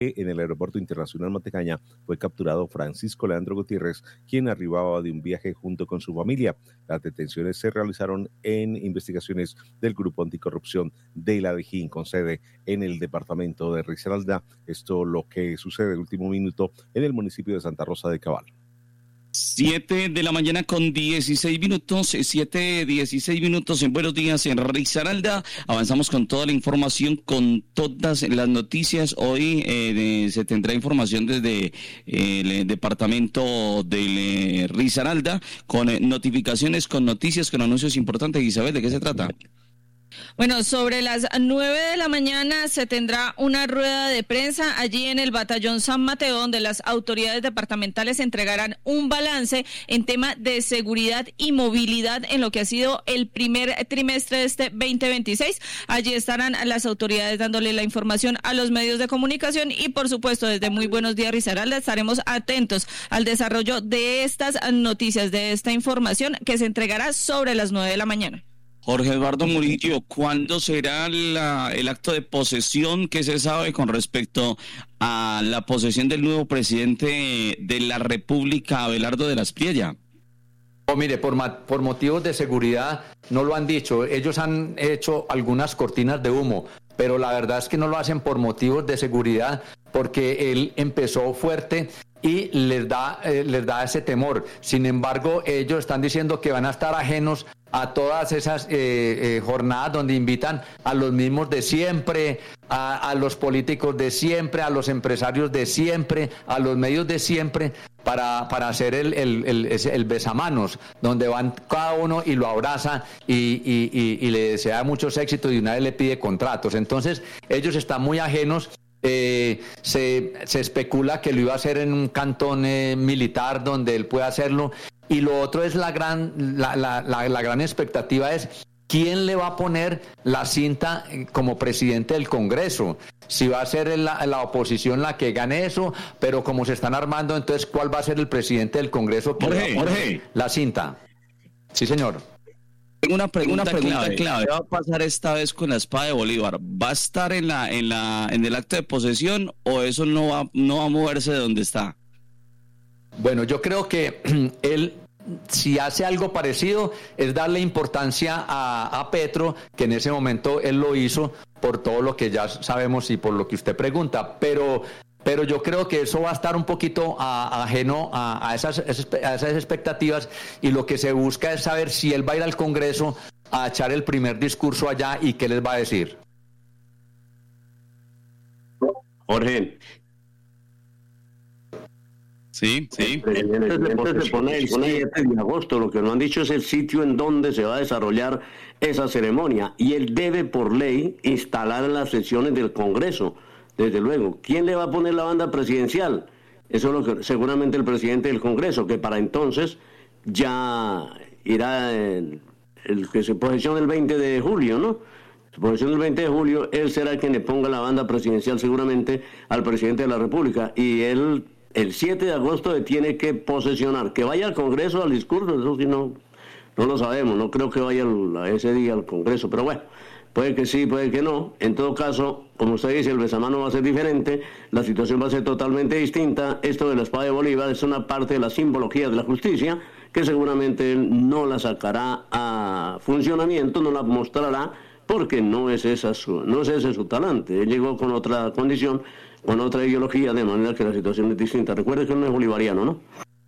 En el Aeropuerto Internacional Matecaña fue capturado Francisco Leandro Gutiérrez, quien arribaba de un viaje junto con su familia. Las detenciones se realizaron en investigaciones del Grupo Anticorrupción de la Dijín, con sede en el departamento de Risaralda. Esto lo que sucede el último minuto en el municipio de Santa Rosa de Cabal. 7:16 a.m, 7:16 en Buenos Días en Risaralda. Avanzamos con toda la información, con todas las noticias. Hoy se tendrá información desde el departamento de Risaralda, con notificaciones, con noticias, con anuncios importantes. Isabel, ¿de qué se trata? Bueno, sobre las 9 de la mañana se tendrá una rueda de prensa allí en el Batallón San Mateo, donde las autoridades departamentales entregarán un balance en tema de seguridad y movilidad en lo que ha sido el primer trimestre de este 2026. Allí estarán las autoridades dándole la información a los medios de comunicación y, por supuesto, desde Muy Buenos Días Risaralda estaremos atentos al desarrollo de estas noticias, de esta información que se entregará sobre las 9 de la mañana. Jorge Eduardo Murillo, ¿cuándo será el acto de posesión? ¿Qué se sabe con respecto a la posesión del nuevo presidente de la República, Abelardo de la Espriella? Mire, por motivos de seguridad no lo han dicho. Ellos han hecho algunas cortinas de humo, pero la verdad es que no lo hacen por motivos de seguridad, porque él empezó fuerte y les da ese temor. Sin embargo, ellos están diciendo que van a estar ajenos a todas esas jornadas donde invitan a los mismos de siempre, a los políticos de siempre, a los empresarios de siempre, a los medios de siempre, para hacer el besamanos, donde van cada uno y lo abraza y le desea muchos éxitos y una vez le pide contratos. Entonces, ellos están muy ajenos. Se especula que lo iba a hacer en un cantón militar donde él pueda hacerlo. Y lo otro es la gran expectativa es quién le va a poner la cinta como presidente del Congreso. Si va a ser la oposición la que gane eso, pero como se están armando, entonces ¿cuál va a ser el presidente del Congreso que Jorge, la cinta? Sí, señor. Tengo una pregunta clave. ¿Qué va a pasar esta vez con la espada de Bolívar? ¿Va a estar en el acto de posesión o eso no va a moverse de donde está? Bueno, yo creo que él, si hace algo parecido, es darle importancia a Petro, que en ese momento él lo hizo por todo lo que ya sabemos y por lo que usted pregunta, pero yo creo que eso va a estar un poquito ajeno a esas expectativas, y lo que se busca es saber si él va a ir al Congreso a echar el primer discurso allá y qué les va a decir. Jorge. Sí. El presidente se pone el 7 de agosto. Lo que no han dicho es el sitio en donde se va a desarrollar esa ceremonia. Y él debe, por ley, instalar las sesiones del Congreso. Desde luego. ¿Quién le va a poner la banda presidencial? Eso es lo que seguramente el presidente del Congreso, que para entonces ya irá el que se posesiona el 20 de julio, ¿no? Su posesión el 20 de julio, él será quien le ponga la banda presidencial seguramente al presidente de la República. Y él, el 7 de agosto, le tiene que posesionar. Que vaya al Congreso al discurso, eso sí no lo sabemos. No creo que vaya ese día al Congreso, pero bueno. Puede que sí, puede que no. En todo caso, como usted dice, el besamano va a ser diferente, la situación va a ser totalmente distinta. Esto de la espada de Bolívar es una parte de la simbología de la justicia que seguramente él no la sacará a funcionamiento, no la mostrará, porque no es ese su talante. Él llegó con otra condición, con otra ideología, de manera que la situación es distinta. Recuerde que él no es bolivariano, ¿no?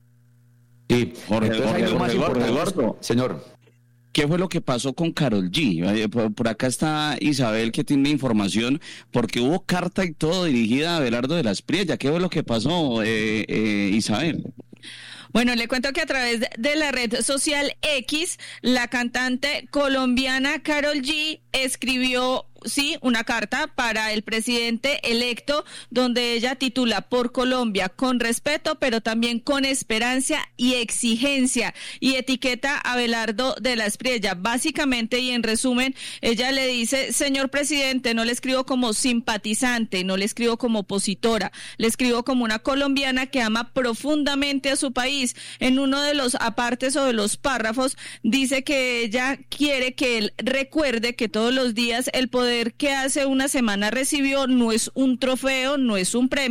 Sí, Jorge Eduardo. Señor. ¿Qué fue lo que pasó con Karol G? Por acá está Isabel, que tiene información, porque hubo carta y todo dirigida a Abelardo de la Espriella. ¿Qué fue lo que pasó, Isabel? Bueno, le cuento que a través de la red social X, la cantante colombiana Karol G escribió una carta para el presidente electo, donde ella titula: por Colombia, con respeto, pero también con esperanza y exigencia, y etiqueta a Abelardo de la Espriella. Básicamente y en resumen, ella le dice: señor presidente, no le escribo como simpatizante, no le escribo como opositora, le escribo como una colombiana que ama profundamente a su país. En uno de los apartes o de los párrafos dice que ella quiere que él recuerde que todos los días el poder que hace una semana recibió no es un trofeo, no es un premio,